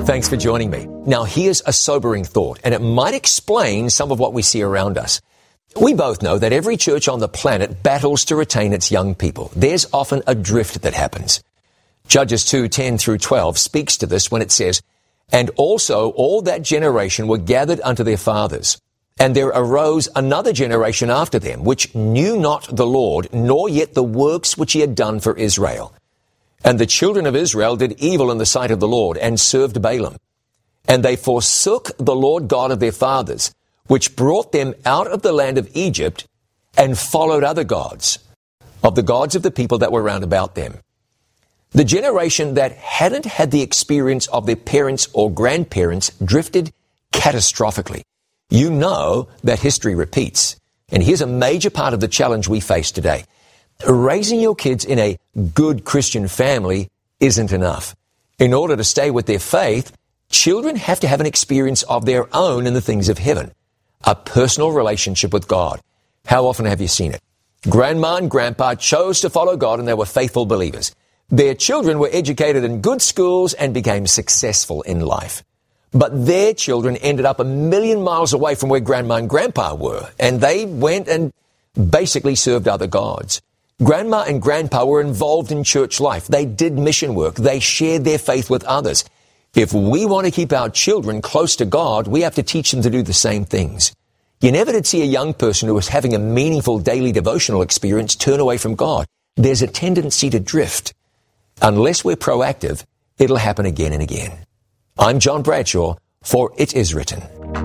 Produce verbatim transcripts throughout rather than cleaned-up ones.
Thanks for joining me. Now, here's a sobering thought, and it might explain some of what we see around us. We both know that every church on the planet battles to retain its young people. There's often a drift that happens. Judges two, ten through twelve speaks to this when it says, "And also all that generation were gathered unto their fathers. And there arose another generation after them, which knew not the Lord, nor yet the works which he had done for Israel. And the children of Israel did evil in the sight of the Lord, and served Balaam. And they forsook the Lord God of their fathers, which brought them out of the land of Egypt, and followed other gods, of the gods of the people that were round about them." The generation that hadn't had the experience of their parents or grandparents drifted catastrophically. You know that history repeats. And here's a major part of the challenge we face today. Raising your kids in a good Christian family isn't enough. In order to stay with their faith, children have to have an experience of their own in the things of heaven, a personal relationship with God. How often have you seen it? Grandma and grandpa chose to follow God, and they were faithful believers. Their children were educated in good schools and became successful in life. But their children ended up a million miles away from where grandma and grandpa were, and they went and basically served other gods. Grandma and grandpa were involved in church life. They did mission work. They shared their faith with others. If we want to keep our children close to God, we have to teach them to do the same things. You never did see a young person who was having a meaningful daily devotional experience turn away from God. There's a tendency to drift. Unless we're proactive, it'll happen again and again. I'm John Bradshaw for It Is Written.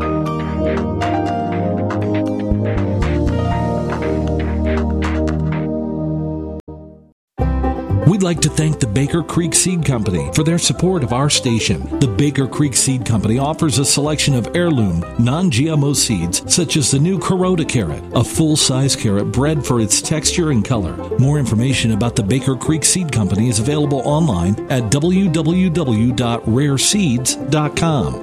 We'd like to thank the Baker Creek Seed Company for their support of our station. The Baker Creek Seed Company offers a selection of heirloom, non-G M O seeds, such as the new Kuroda carrot, a full-size carrot bred for its texture and color. More information about the Baker Creek Seed Company is available online at w w w dot rare seeds dot com.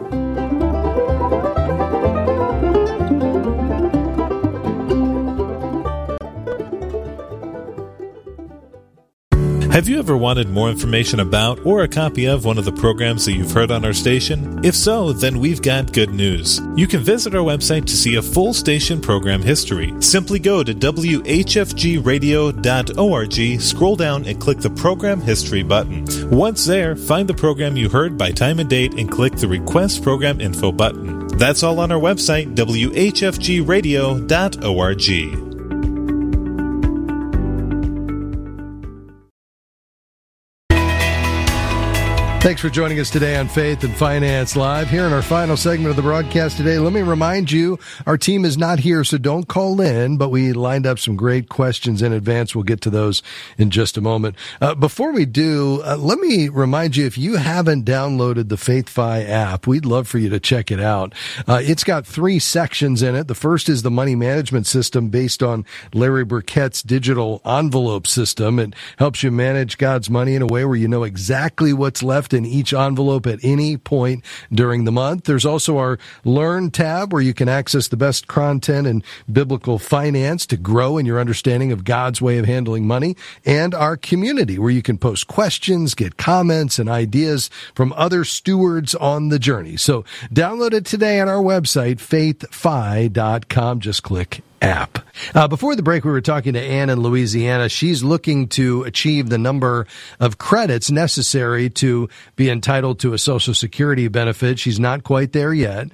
Have you ever wanted more information about or a copy of one of the programs that you've heard on our station? If so, then we've got good news. You can visit our website to see a full station program history. Simply go to w h f g radio dot org, scroll down and click the Program History button. Once there, find the program you heard by time and date and click the Request Program Info button. That's all on our website, w h f g radio dot org. Thanks for joining us today on Faith and Finance Live. Here in our final segment of the broadcast today, let me remind you, our team is not here, so don't call in, but we lined up some great questions in advance. We'll get to those in just a moment. Uh, before we do, uh, let me remind you, if you haven't downloaded the FaithFi app, we'd love for you to check it out. Uh, it's got three sections in it. The first is the money management system based on Larry Burkett's digital envelope system. It helps you manage God's money in a way where you know exactly what's left in each envelope at any point during the month. There's also our Learn tab where you can access the best content in biblical finance to grow in your understanding of God's way of handling money, and our community where you can post questions, get comments, and ideas from other stewards on the journey. So download it today on our website, faith fi dot com. Just click app. Uh, before the break, we were talking to Ann in Louisiana. She's looking to achieve the number of credits necessary to be entitled to a Social Security benefit. She's not quite there yet.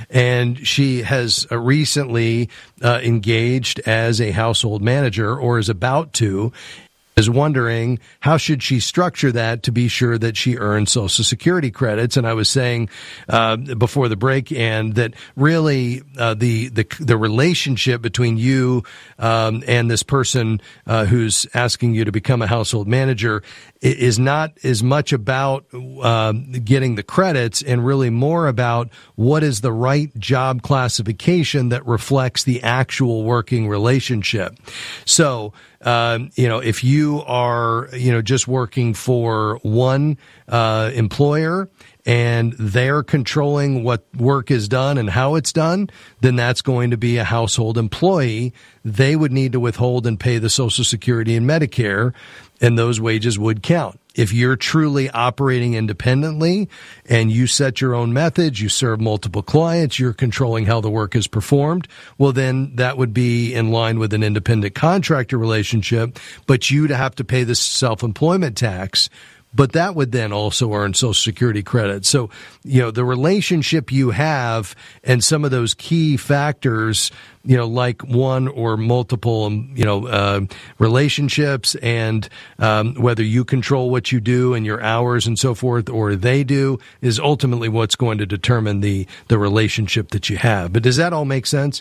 And she has uh, recently uh, engaged as a household manager, or is about to, is wondering how should she structure that to be sure that she earns Social Security credits. And I was saying uh, before the break, and that really uh, the the the relationship between you um, and this person uh, who's asking you to become a household manager is not as much about uh, getting the credits, and really more about what is the right job classification that reflects the actual working relationship. So, Um, you know, if you are, you know, just working for one uh, employer and they're controlling what work is done and how it's done, then that's going to be a household employee. They would need to withhold and pay the Social Security and Medicare. and those wages would count. If you're truly operating independently and you set your own methods, you serve multiple clients, you're controlling how the work is performed, well, then that would be in line with an independent contractor relationship, but you'd have to pay the self-employment tax. But that would then also earn Social Security credit. So, you know, the relationship you have and some of those key factors, you know, like one or multiple, you know, uh, relationships and um, whether you control what you do and your hours and so forth, or they do, is ultimately what's going to determine the, the relationship that you have. But does that all make sense?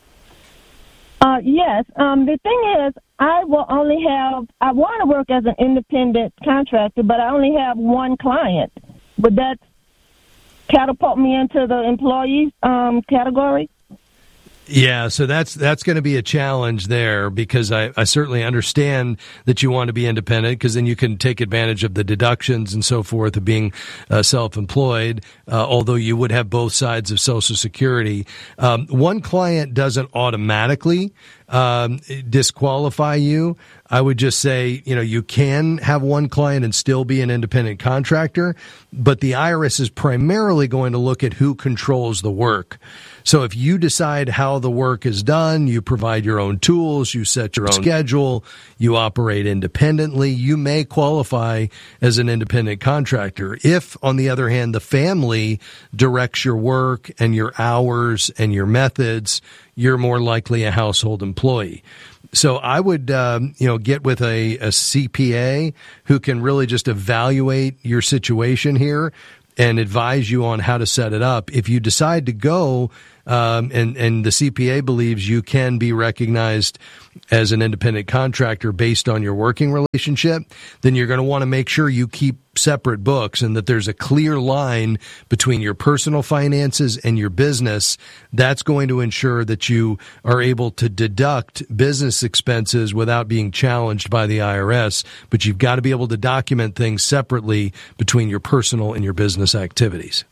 Uh, yes. Um, the thing is, I will only have, I want to work as an independent contractor, but I only have one client. Would that catapult me into the employee um, category? Yeah, so that's that's going to be a challenge there, because I, I certainly understand that you want to be independent, because then you can take advantage of the deductions and so forth of being uh, self-employed, uh, although you would have both sides of Social Security. Um, one client doesn't automatically um, disqualify you. I would just say, you know, you can have one client and still be an independent contractor, but the I R S is primarily going to look at who controls the work. So if you decide how the work is done, you provide your own tools, you set your own schedule, you operate independently, you may qualify as an independent contractor. If, on the other hand, the family directs your work and your hours and your methods, you're more likely a household employee. So I would, um, you know, get with a, a C P A who can really just evaluate your situation here and advise you on how to set it up. If you decide to go, um, and, and the C P A believes you can be recognized as an independent contractor based on your working relationship, then you're going to want to make sure you keep separate books and that there's a clear line between your personal finances and your business. That's going to ensure that you are able to deduct business expenses without being challenged by the I R S. But you've got to be able to document things separately between your personal and your business activities.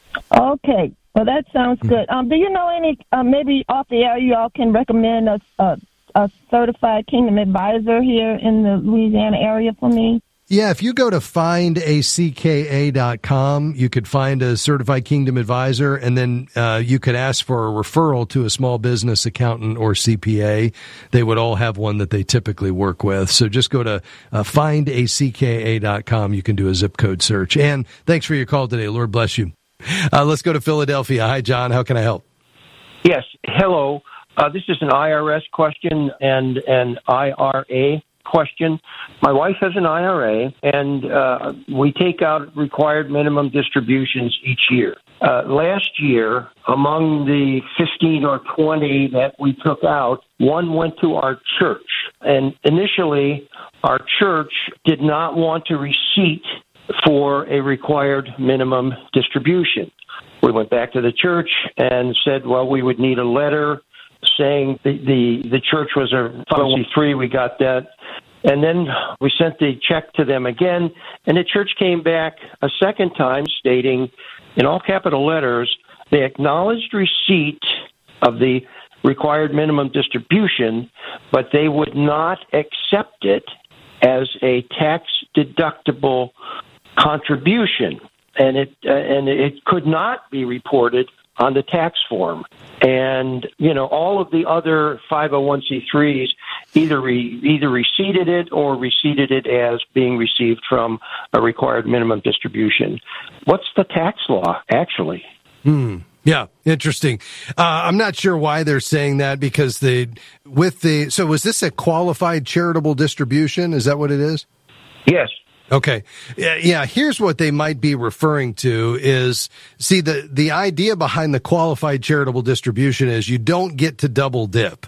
Okay. Well, that sounds good. Um, do you know any, uh, maybe off the air, you all can recommend a, a, a certified Kingdom advisor here in the Louisiana area for me? Yeah, if you go to find a c k a dot com, you could find a certified Kingdom advisor, and then uh, you could ask for a referral to a small business accountant or C P A. They would all have one that they typically work with. So just go to uh, find a c k a dot com. You can do a zip code search. And thanks for your call today. Lord bless you. Uh, let's go to Philadelphia. Hi, John. How can I help? Yes. Hello. Uh, this is an I R S question and an I R A question. My wife has an I R A, and uh, we take out required minimum distributions each year. Uh, last year, among the fifteen or twenty that we took out, one went to our church. And initially, our church did not want a receipt for a required minimum distribution. We went back to the church and said, well, we would need a letter saying the, the, the church was a five oh one c three. We got that. And then we sent the check to them again, and the church came back a second time stating, in all capital letters, they acknowledged receipt of the required minimum distribution, but they would not accept it as a tax-deductible contribution, and it uh, and it could not be reported on the tax form. And, you know, all of the other five oh one c threes either re, either receipted it or receipted it as being received from a required minimum distribution. What's the tax law, actually? Hmm. Yeah, interesting. Uh, I'm not sure why they're saying that, because the with the so was this a qualified charitable distribution? Is that what it is? Yes. Okay. Yeah, yeah, here's what they might be referring to is, see, the, the idea behind the qualified charitable distribution is you don't get to double dip.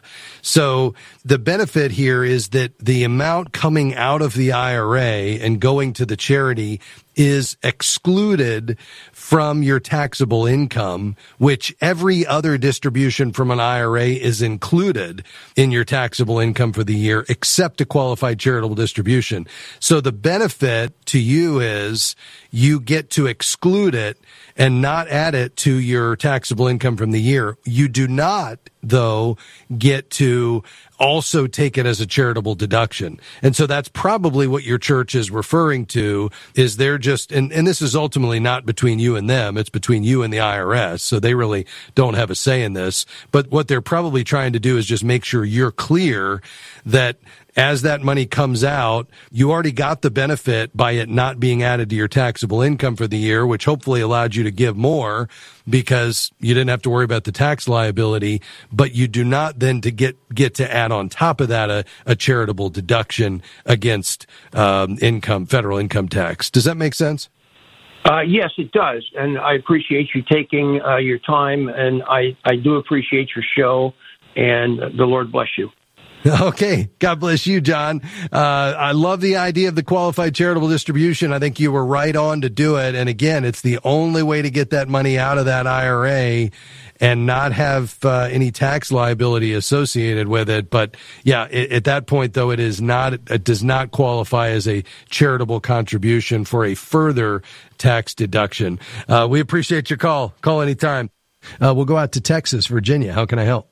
So the benefit here is that the amount coming out of the I R A and going to the charity is excluded from your taxable income, which every other distribution from an I R A is included in your taxable income for the year, except a qualified charitable distribution. So the benefit to you is you get to exclude it, and not add it to your taxable income from the year. You do not, though, get to also take it as a charitable deduction. And so that's probably what your church is referring to, is they're just, and, and this is ultimately not between you and them, it's between you and the I R S, so they really don't have a say in this. But what they're probably trying to do is just make sure you're clear that as that money comes out, you already got the benefit by it not being added to your taxable income for the year, which hopefully allowed you to give more because you didn't have to worry about the tax liability, but you do not then to get, get to add on top of that a, a charitable deduction against um, income, federal income tax. Does that make sense? Uh, yes, it does. And I appreciate you taking uh, your time, and I, I do appreciate your show, and the Lord bless you. Okay. God bless you, John. Uh, I love the idea of the qualified charitable distribution. I think you were right on to do it. And again, it's the only way to get that money out of that I R A and not have uh, any tax liability associated with it. But yeah, it, at that point, though, it is not, it does not qualify as a charitable contribution for a further tax deduction. Uh, we appreciate your call. Call anytime. Uh, we'll go out to Texas, Virginia. How can I help?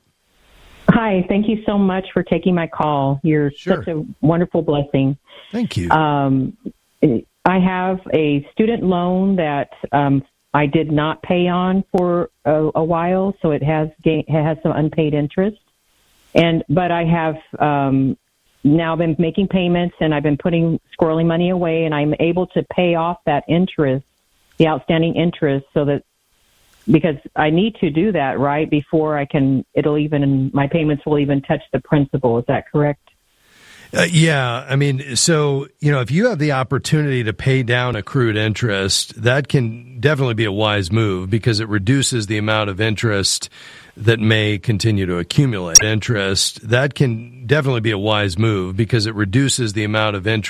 Hi, thank you so much for taking my call. You're Sure. such a wonderful blessing. Thank you. Um, I have a student loan that um, I did not pay on for a, a while, so it has ga- it has some unpaid interest. And but I have um, now been making payments, and I've been putting squirreling money away, and I'm able to pay off that interest, the outstanding interest, so that. Because I need to do that, right, before I can, it'll even, my payments will even touch the principal. Is that correct? Uh, yeah. I mean, so, you know, if you have the opportunity to pay down accrued interest, that can definitely be a wise move because it reduces the amount of interest that may continue to accumulate. Interest, that can definitely be a wise move because it reduces the amount of interest